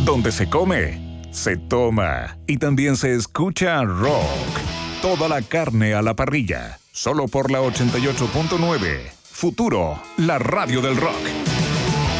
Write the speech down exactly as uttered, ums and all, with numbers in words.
Donde se come, se toma y también se escucha rock. Toda la carne a la parrilla, solo por la ochenta y ocho punto nueve. Futuro, la radio del rock.